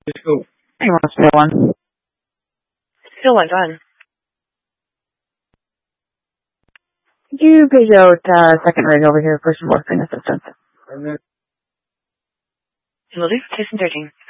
He wants to one. Still one, go ahead. Could you page out second rig over here for some morphine assistance? Will do. 213.